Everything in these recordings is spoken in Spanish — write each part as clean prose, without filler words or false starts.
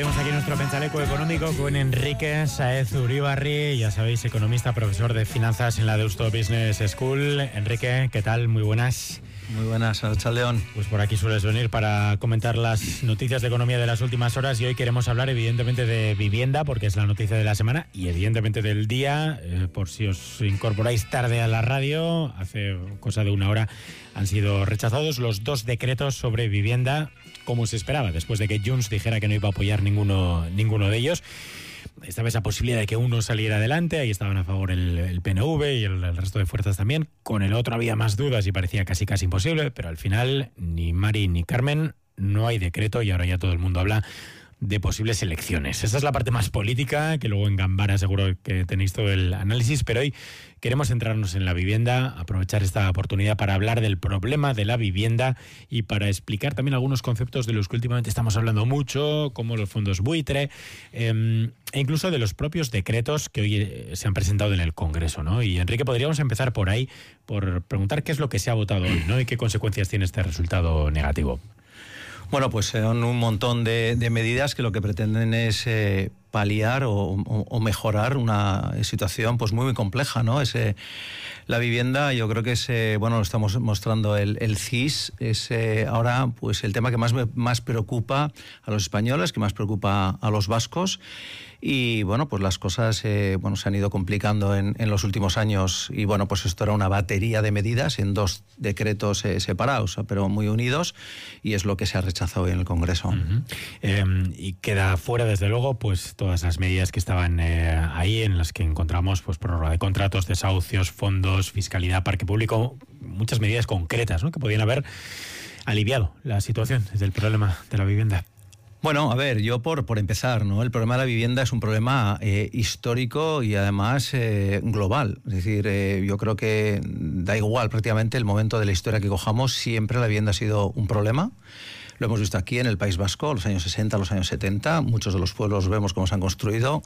abrimos aquí nuestro Penchaleco económico con Enrique Sáez Uribarri, ya sabéis, economista, profesor de finanzas en la Deusto Business School. Enrique, ¿qué tal? Muy buenas. Muy buenas, Arrachaldeón. Pues por aquí sueles venir para comentar las noticias de economía de las últimas horas y hoy queremos hablar evidentemente de vivienda porque es la noticia de la semana y evidentemente del día. Por si os incorporáis tarde a la radio, hace cosa de una hora han sido rechazados los 2 decretos sobre vivienda como se esperaba, después de que Junts dijera que no iba a apoyar ninguno de ellos. Estaba esa posibilidad de que uno saliera adelante, ahí estaban a favor el PNV y el resto de fuerzas también. Con el otro había más dudas y parecía casi imposible, pero al final ni Mari ni Carmen, no hay decreto y ahora ya todo el mundo habla de posibles elecciones. Esa es la parte más política, que luego en Gambara seguro que tenéis todo el análisis, pero hoy queremos centrarnos en la vivienda, aprovechar esta oportunidad para hablar del problema de la vivienda y para explicar también algunos conceptos de los que últimamente estamos hablando mucho, como los fondos buitre, e incluso de los propios decretos que hoy se han presentado en el Congreso, ¿no? Y Enrique, podríamos empezar por ahí, por preguntar qué es lo que se ha votado hoy, ¿no? Y qué consecuencias tiene este resultado negativo. Bueno, pues son un montón de medidas que lo que pretenden es paliar o mejorar una situación pues muy compleja, ¿no? La vivienda, yo creo que lo estamos mostrando el CIS, es ahora pues el tema que más preocupa a los españoles, que más preocupa a los vascos. Y bueno, pues las cosas se han ido complicando en los últimos años y bueno, pues esto era una batería de medidas en 2 decretos separados, pero muy unidos, y es lo que se ha rechazado hoy en el Congreso. Uh-huh. Y queda fuera, desde luego, pues todas las medidas que estaban ahí, en las que encontramos pues prórroga de contratos, desahucios, fondos, fiscalidad, parque público, muchas medidas concretas, ¿no?, que podían haber aliviado la situación del problema de la vivienda. Bueno, a ver, yo por empezar, ¿no? El problema de la vivienda es un problema histórico y además global. Es decir, yo creo que da igual prácticamente el momento de la historia que cojamos, siempre la vivienda ha sido un problema. Lo hemos visto aquí en el País Vasco, los años 60, los años 70, muchos de los pueblos vemos cómo se han construido.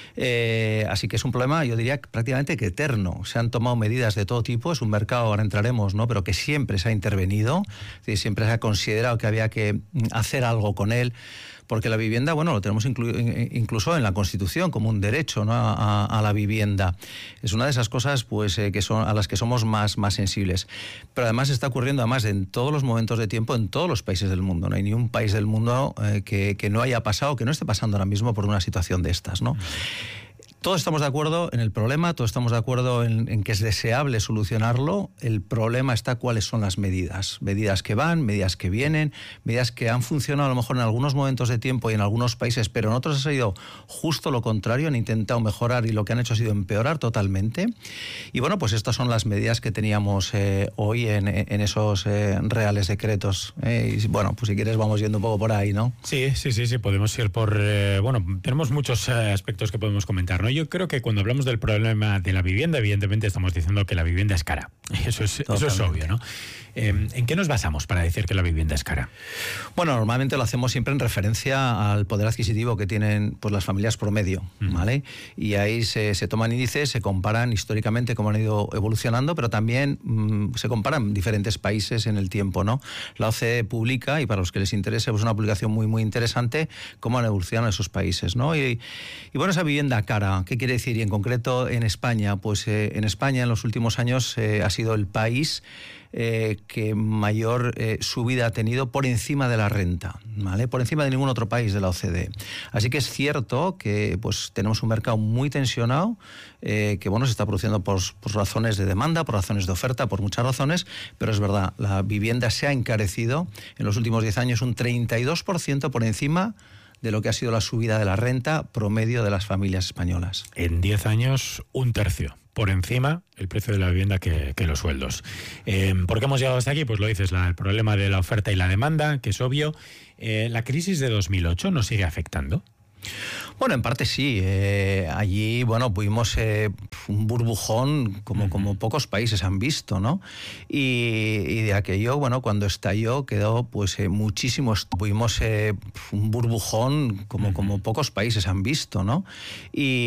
Así que es un problema, yo diría, prácticamente que eterno. Se han tomado medidas de todo tipo, es un mercado, ahora entraremos, ¿no?, pero que siempre se ha intervenido, es decir, siempre se ha considerado que había que hacer algo con él, porque la vivienda, bueno, lo tenemos incluso en la Constitución como un derecho, ¿no?, a la vivienda. Es una de esas cosas pues que son a las que somos más sensibles. Pero además está ocurriendo en todos los momentos de tiempo, en todos los países del mundo. No hay ni un país del mundo que no haya pasado, que no esté pasando ahora mismo por una situación de estas, ¿no? Todos estamos de acuerdo en el problema, todos estamos de acuerdo en que es deseable solucionarlo. El problema está cuáles son las medidas. Medidas que van, medidas que vienen, medidas que han funcionado a lo mejor en algunos momentos de tiempo y en algunos países, pero en otros ha sido justo lo contrario, han intentado mejorar y lo que han hecho ha sido empeorar totalmente. Y bueno, pues estas son las medidas que teníamos hoy en esos reales decretos. Y bueno, pues si quieres vamos yendo un poco por ahí, ¿no? Sí, podemos ir por... tenemos muchos aspectos que podemos comentar, ¿no? Yo creo que cuando hablamos del problema de la vivienda, evidentemente estamos diciendo que la vivienda es cara. Eso es obvio, ¿no? ¿En qué nos basamos para decir que la vivienda es cara? Bueno, normalmente lo hacemos siempre en referencia al poder adquisitivo que tienen pues las familias promedio, ¿vale? Y ahí se toman índices, se comparan históricamente cómo han ido evolucionando, pero también se comparan diferentes países en el tiempo, ¿no? La OCDE publica, y para los que les interese, pues una publicación muy interesante, cómo han evolucionado esos países, ¿no? Y bueno, esa vivienda cara, ¿qué quiere decir? Y en concreto en España, pues en España en los últimos años ha sido el país que mayor subida ha tenido por encima de la renta, ¿vale? Por encima de ningún otro país de la OCDE. Así que es cierto que pues tenemos un mercado muy tensionado, que bueno, se está produciendo por razones de demanda, por razones de oferta, por muchas razones, pero es verdad, la vivienda se ha encarecido en los últimos 10 años un 32% por encima de lo que ha sido la subida de la renta promedio de las familias españolas. En 10 años, 1/3 por encima el precio de la vivienda que los sueldos. ¿Por qué hemos llegado hasta aquí? Pues lo dices, el problema de la oferta y la demanda, que es obvio. ¿La crisis de 2008 nos sigue afectando? Bueno, en parte sí. Allí, bueno, vimos un burbujón como pocos países han visto, ¿no? Y de aquello, bueno, cuando estalló quedó pues muchísimo. Vimos un burbujón como pocos países han visto, ¿no? Y